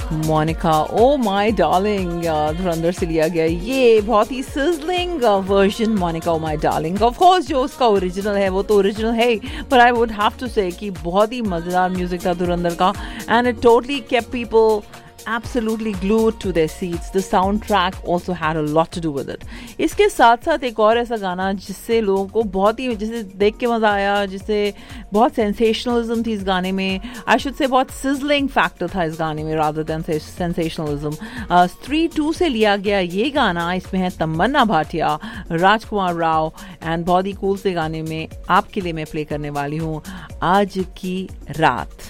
Monika oh my darling धुरंधर से लिया गया ये बहुत ही sizzling version Monika oh my darling. Of course जो उसका ओरिजिनल है वो तो ओरिजिनल है, पर आई वुड हैव टू से कि बहुत ही मज़ेदार म्यूजिक था धुरंधर का, and it totally kept people absolutely glued to their seats. The soundtrack also had a lot to do with it. इसके साथ साथ एक और ऐसा गाना जिससे लोगों को बहुत ही, जिसे देख के मज़ा आया, जिससे बहुत सेंसेशनलिज्म थी इस गाने में, आई शुड से बहुत सिजलिंग फैक्टर था इस गाने में रादर देन सेंसेशनलिज्म। 3-2 से लिया गया ये गाना, इसमें है तमन्ना भाटिया, राजकुमार राव, एंड बहुत ही कूल से गाने में आपके लिए मैं प्ले करने वाली हूँ आज की रात।